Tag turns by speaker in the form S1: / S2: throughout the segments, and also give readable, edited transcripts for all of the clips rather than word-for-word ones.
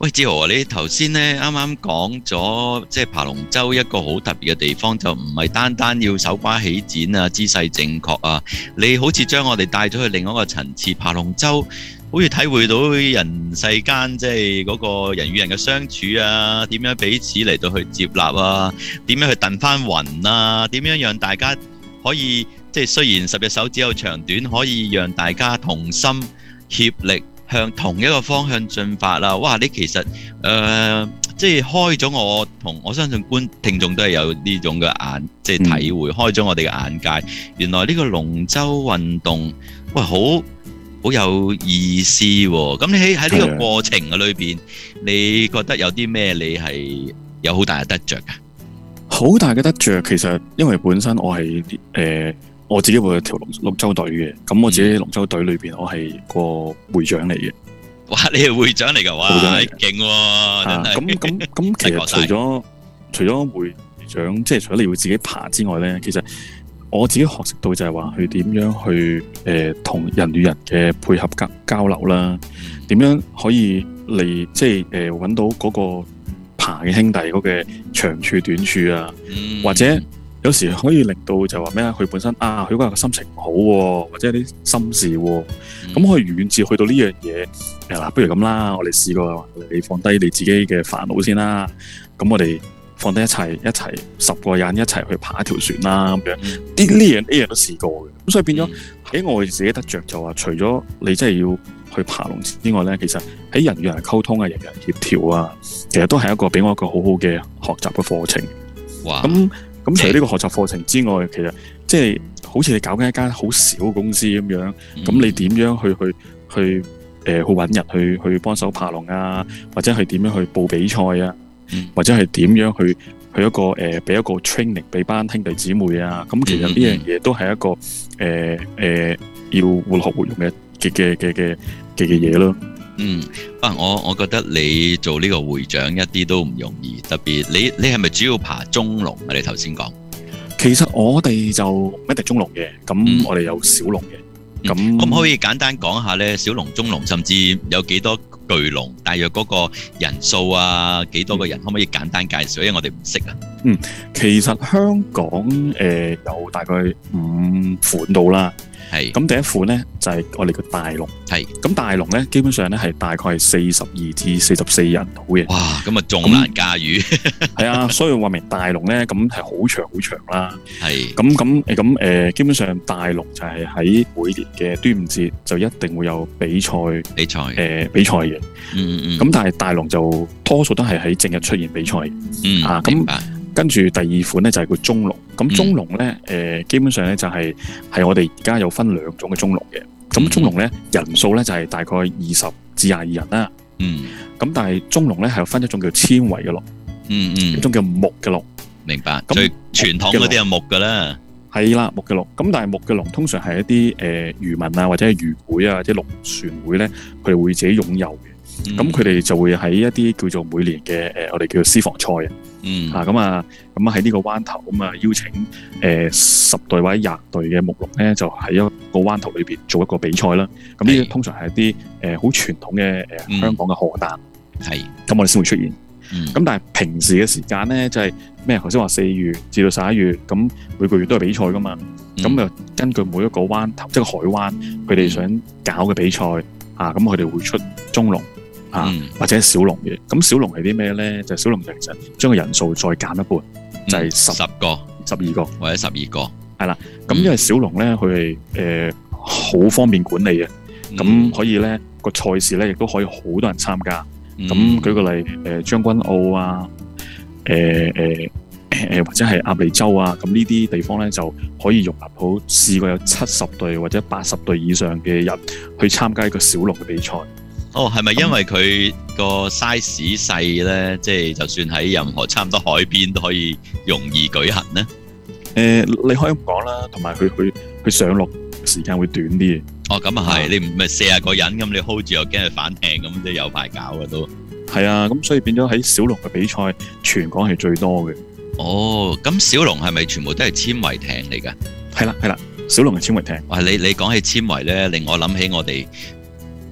S1: 喂，志豪啊，你頭先咧啱啱講咗，即係爬龍舟一個好特別嘅地方，就唔係單單要手瓜起展啊、姿勢正確啊，你好似將我哋帶咗去另一個層次。爬龍舟好似體會到人世間即係嗰個人與人嘅相處啊，點樣彼此嚟到去接納啊，點樣去蹬翻雲啊，點樣讓大家可以即係雖然10隻手指有長短，可以讓大家同心協力向同一個方向進發啦！哇，你其實即係開咗我相信聽眾都係有呢種嘅眼，即係體會，開咗我哋嘅眼界。原來呢個龍舟運動，哇，好有意思喎！咁你喺呢個過程嘅裏邊，你覺得有啲咩你係有好大嘅得着㗎？
S2: 好大嘅得着，其實因為本身我係我自己會有條龍舟隊嘅，咁我自己龍舟隊裏邊，我係個會長嚟嘅。
S1: 哇！你係會長嚟㗎，哇，勁喎！真係。
S2: 咁其實除咗會長，即係除咗你要自己爬之外咧，其實我自己學識到就係話，佢點樣去同人與人嘅配合交流啦，點樣可以嚟即係揾到嗰個爬嘅兄弟嗰個長處短處啊，或者。有時可以令到就話咩啊？佢本身佢嗰日個心情唔好喎，或者有啲心事喎，咁可以遠至去到呢樣嘢。嗱，不如咁啦，我哋試過你放低你自己嘅煩惱先啦。咁我哋放低一齊10個人一齊去爬一條船啦。咁樣呢樣都試過嘅。咁所以變咗喺我自己得着就話，除咗你真係要去爬龍之外咧，其實喺人與人溝通啊、人與人協調啊，其實都係一個俾我一個好好嘅學習嘅課程。
S1: 哇！
S2: 咁除咗呢個學習課程之外，其實即係好似你搞緊一間好小嘅公司咁樣，咁你點樣去搵人去幫手爬龍啊，或者係點樣去報比賽啊，或者係點樣去一個俾一個 training 俾班兄弟姊妹啊，咁其實呢樣嘢都係一個要活學活用嘅嘢咯。
S1: 我覺得你做呢個會長一啲都唔容易，特別你係咪主要爬中龍啊？你頭先講，
S2: 其實我哋就唔一定中龍嘅，咁我哋有小龍嘅。咁
S1: 可唔可以簡單講下咧？小龍、中龍，甚至有幾多巨龍？大約嗰個人數啊，幾多個人？可唔可以簡單介紹？因為我哋唔識啊。
S2: 其實香港有大概5款到啦。係咁，第一款咧就係我哋叫大龍。係咁，大龍咧基本上咧係大概係42至44人到嘅。哇！咁啊仲難駕馭。係啊，所以話明大龍咧咁係好長啦。係咁基本上大龍就係喺每年嘅端午節就一定會有比賽嘅。咁但係大龍就多數都係喺正日出現比賽。明白。跟住第二款咧就係叫中龍，咁中龍咧基本上咧就係我哋而家有分2種嘅中龍嘅，咁中龍咧人數咧就係大概20至22人啦。咁但係中龍咧係有分一種叫纖維嘅龍，一種叫木嘅龍。明白。最傳統嗰啲係木㗎啦。係啦，木嘅龍。咁但係木嘅龍通常係一啲漁民啊，或者係漁會啊，或者龍船會咧，佢哋會自己擁有嘅。咁佢哋就會喺一啲叫做每年嘅我哋叫做私房賽咁喺呢個灣頭邀請10隊或者20隊嘅木龍咧，就喺一個灣頭裏邊做一個比賽啦。咁呢啲通常係一啲好傳統嘅香港嘅河誕，咁我哋先會出現。咁但係平時嘅時間咧，就係咩？頭先話4月至到11月，咁每個月都係比賽噶嘛。咁就根據每一個灣頭，即係海灣，佢哋想搞嘅比賽咁佢哋會出中龍。或者小龍嘅，咁小龍係啲咩咧？就係小龍就其實將個人數再減一半，就係10個、12個或者12個，係啦。咁因為小龍咧，佢係好方便管理嘅，咁可以咧個賽事咧亦都可以好多人參加。咁舉個例，將軍澳啊，或者係鴨脷洲啊，咁呢啲地方咧就可以容納到試過有70隊或者80隊以上嘅人去參加一個小龍嘅比賽。係咪因為佢個 size 細咧？即係就算喺任何差唔多海邊都可以容易舉行呢？你可以咁講啦，同埋佢上落時間會短啲嘅。咁啊係，你唔係40個人咁，你 hold 住又驚佢反艇咁，都有排搞嘅都。係啊，咁所以變咗喺小龍嘅比賽，全港係最多嘅。咁小龍係咪全部都係纖維艇嚟㗎？係啦，小龍係纖維艇。你講起纖維咧，令我諗起我哋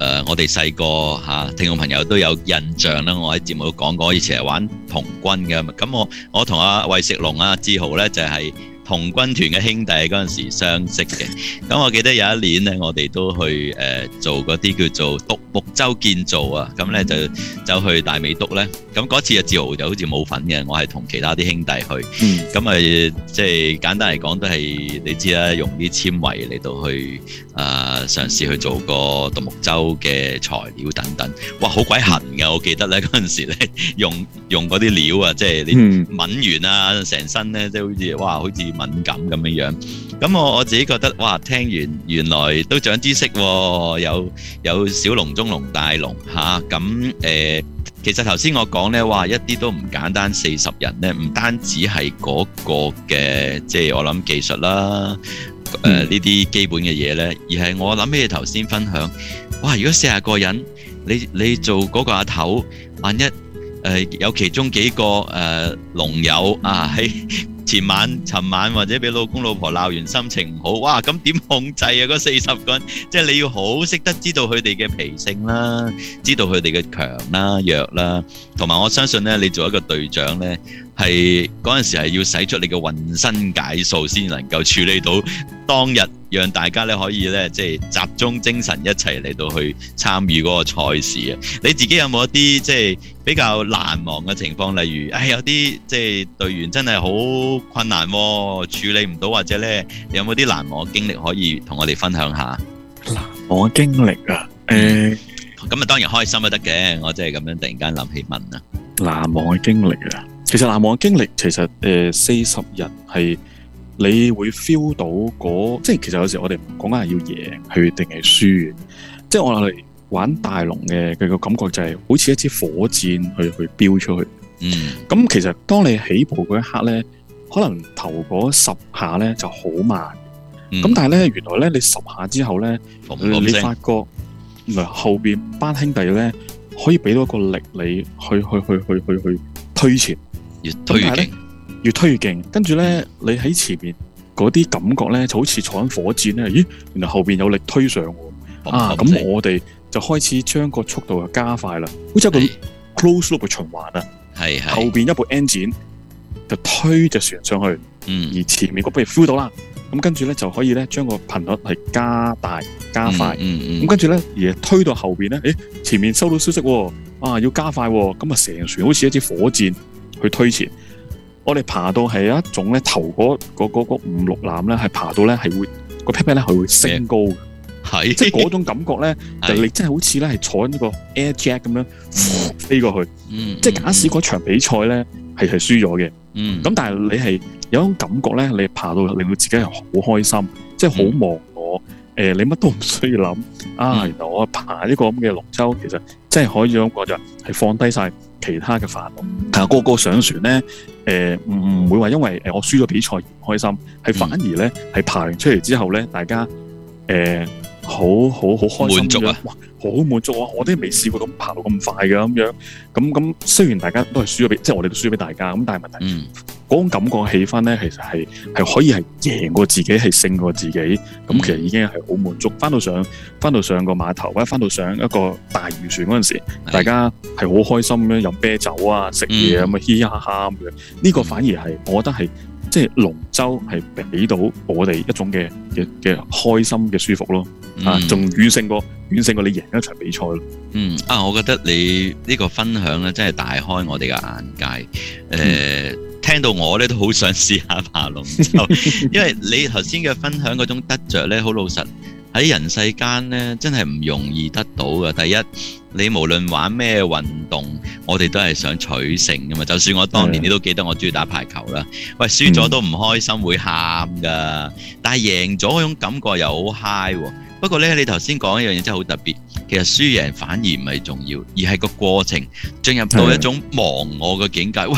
S1: 我哋細個聽眾朋友都有印象啦。我喺節目都講過，以前係玩童軍嘅。咁我同阿魏食龍志豪咧就係童軍團嘅兄弟，嗰陣時相識嘅。咁我記得有一年咧，我哋都去做嗰啲叫做獨木舟建造啊。咁咧就走去大美督咧。咁嗰次志豪就好似冇份嘅，我係同其他啲兄弟去。咁即係簡單嚟講都係你知啦，用啲纖維嚟到去嘗試去做個獨木舟嘅材料等等。哇，好鬼痕㗎！我記得咧嗰陣時咧用嗰啲料啊，即係你抿完啊，成身咧即係好似敏感咁樣。咁我自己覺得哇，聽完原來都長知識喎，有小龍、中龍、大龍嚇。咁其實頭先我講咧，哇，一啲都唔簡單。40人咧，唔單止係嗰個嘅，即係我諗技術啦，呢啲基本嘅嘢咧，而係我諗起頭先分享，哇！如果40個人，你做嗰個阿頭，萬一有其中幾個龍友喺尋晚或者俾老公老婆鬧完，心情唔好，哇！咁點控制啊？嗰40個人，即係你要好識得知道佢哋嘅脾性啦，知道佢哋嘅強啦、弱啦，同埋我相信咧，你做一個隊長咧，係嗰陣時係要使出你嘅渾身解數，先能夠處理到當日，讓大家咧可以咧即係集中精神一齊嚟到去參與嗰個賽事啊！你自己有冇一啲即係比較難忘嘅情況？例如，有啲即係隊員真係好困難喎，處理唔到，或者咧有冇啲難忘嘅經歷可以同我哋分享下？
S2: 難忘嘅經歷啊，
S1: 咁當然開心都得嘅，我真係咁樣突然間諗起問啊。
S2: 難忘嘅經歷啊，其實難忘嘅經歷其實40人係你會 feel 到即係其實有時我哋唔講緊係要贏去定係輸，即係我哋玩大龍嘅佢個感覺就係好似一支火箭去飆出去。咁其實當你起步嗰一刻咧，可能頭嗰10下咧就好慢。咁但係咧原來咧你10下之後咧，你發覺原來後邊班兄弟咧可以俾到一個力你去推前，
S1: 越推越勁，
S2: 越推越勁。跟住咧你喺前面嗰啲感覺咧就好似坐緊火箭咧，咦？原來後邊有力推上喎。咁我哋就開始將個速度加快啦，好似一個 close loop 嘅循環啊。後邊一部 engine 就推隻船上去，而前面嗰部 feel 到啦。咁跟住咧就可以咧將個頻率係加大加快。咁跟住咧而推到後邊咧，前面收到消息喎，要加快喎。咁啊成船好似一支火箭去推前。我哋爬到係一種咧頭嗰5-6纜咧係爬到咧係會個 pat pat 咧係會升高嘅，即係嗰種感覺咧就你真係好似咧係坐緊個 air jet 咁樣飛過去。即係假使嗰場比賽咧係輸咗嘅，咁但係你係有種感覺咧，你爬到令到自己係好開心，即係好忘我。你乜都唔需要諗原來我爬呢個咁嘅龍舟，其實真係可以咁講就係放低晒其他嘅煩惱。個個上船咧，唔會話因為我輸咗比賽而唔開心，係反而咧係爬完出嚟之後咧，大家好開心，滿足啊！哇，好滿足啊！我都未試過咁爬到咁快嘅咁樣。咁雖然大家都係輸咗俾，即係我哋都輸咗俾大家。咁但係問題，嗰種感覺氣氛咧，其實係可以係贏過自己，係勝過自己。咁其實已經係好滿足。翻到上個碼頭，或者翻到上一個大漁船嗰陣時，大家係好開心咁樣飲啤酒啊、食嘢咁啊，嘻嘻哈哈咁樣。呢個反而係我覺得係。即係龍舟係俾到我哋一種嘅開心嘅舒服咯，仲遠勝過你贏一場比賽咯。
S1: 我覺得你呢個分享咧真係大開我哋嘅眼界。聽到我咧都好想試下爬龍舟，因為你頭先嘅分享嗰種得着咧，好老實。喺人世間咧，真係唔容易得到嘅。第一，你無論玩咩運動，我哋都係想取勝噶嘛。就算我當年你都記得我中意打排球啦，喂，輸咗都唔開心，會喊噶。但係贏咗嗰種感覺又好 high 喎。不過咧，你頭先講一樣嘢真係好特別。其實輸贏反而唔係重要，而係個過程進入到一種忘我嘅境界。喂，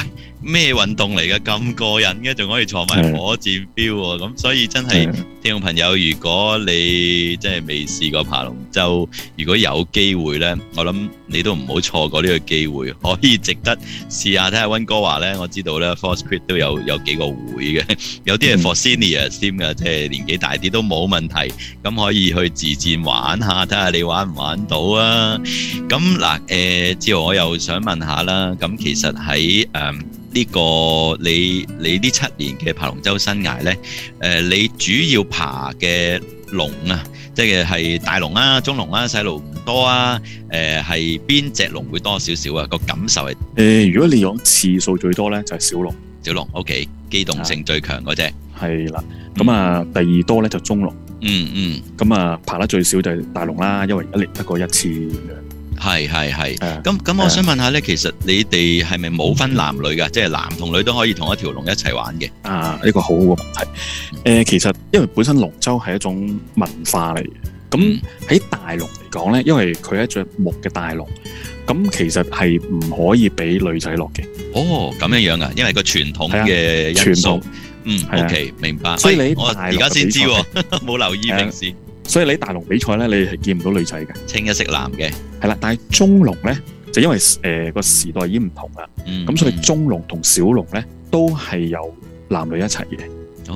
S1: 咩運動嚟嘅咁過癮嘅，仲可以坐埋火箭標喎，咁所以真係聽眾朋友，如果你真係未試過爬龍舟，如果有機會呢，我諗你都唔好錯過呢個機會，可以值得試下睇下。溫哥華呢，我知道呢 Falls Creek 都有幾個會嘅，有啲係 for seniors 添嘅，即係年紀大啲都冇問題，咁可以去自薦玩下，睇下你玩唔玩到啊。咁嗱，志豪我又想問下啦，咁其實喺呢個你呢7年嘅爬龍舟生涯呢，你主要爬嘅龍啊，即係大龍啊、中龍啊、細龍多啊，係邊隻龍會多少少啊？個感受係
S2: 如果你講次數最多呢，就係小龍。
S1: 小龍 OK， 機動性最強嗰隻係
S2: 啦。咁啊，第二多呢就中龍。咁啊，爬得最少就係大龍啦，因為1年得過1次咁樣。係。
S1: 咁我想問下咧，其實你哋係咪冇分男女㗎？即係男同女都可以同一條龍一齊玩嘅？
S2: 呢個好好嘅問題。其實因為本身龍舟係一種文化嚟嘅，咁喺大龍嚟講咧，因為佢係一隻木嘅大龍，咁其實係唔可以俾女仔落嘅。
S1: 哦，咁樣㗎，因為個傳統嘅因素。OK， 明白。
S2: 所以你
S1: 我而家先知喎，冇留意平時。
S2: 所以你大龍比賽咧，你係見唔到女仔嘅，
S1: 清一色男嘅。係
S2: 啦，但係中龍咧，就因為個時代已經唔同啦，咁所以中龍同小龍咧都係有男女一齊嘅。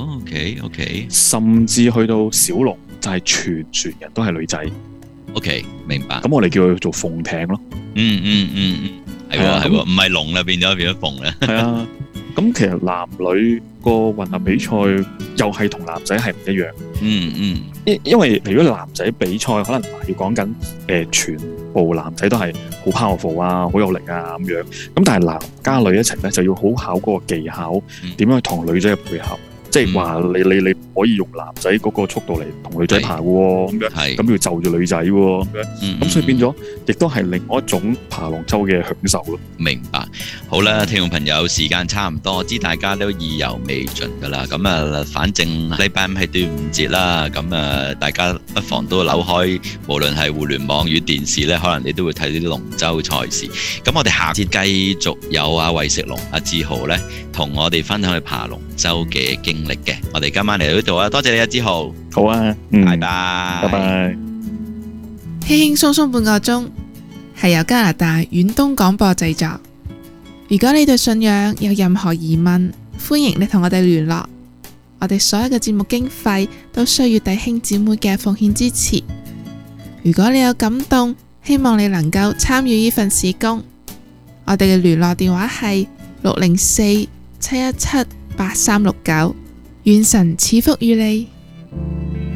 S1: OK，
S2: 甚至去到小龍就係全船人都係女仔。
S1: OK， 明白。
S2: 咁我哋叫佢做鳳艇咯。
S1: 係喎，唔係龍啦，變咗鳳啦。係啊。
S2: 咁其實男女個混合比賽又係同男仔係唔一樣。因為如果男仔比賽，可能要講緊全部男仔都係好 powerful 啊，好有力啊咁樣。咁但係男加女一齊咧，就要好考嗰個技巧，點樣同女仔嘅配合。即係話你可以用男仔嗰個速度嚟同女仔爬嘅喎，咁樣咁要就住女仔喎，咁樣咁所以變咗，亦都係另外一種爬龍舟嘅享受咯。
S1: 明白。好啦，聽眾朋友，時間差唔多，知大家都意猶未盡㗎啦。咁啊，反正禮拜五係端午節啦，咁啊，大家不妨都扭開，無論係互聯網與電視咧，可能你都會睇啲龍舟賽事。咁我哋下次繼續有魏食龍、志豪咧，同我哋分享去爬龍舟嘅經歷嘅。我哋今晚嚟到呢度啊，多謝你志豪。
S2: 好啊，
S1: 拜拜，
S2: 拜拜。
S3: 輕輕鬆鬆半個鐘，係由加拿大遠東廣播製作。如果你對信仰有任何疑問，歡迎你同我哋聯絡。我哋所有嘅節目經費都需要弟兄姊妹嘅奉獻支持。如果你有感動，希望你能夠參與呢份事工。我哋嘅聯絡電話係604-717-8369。願神賜福於你。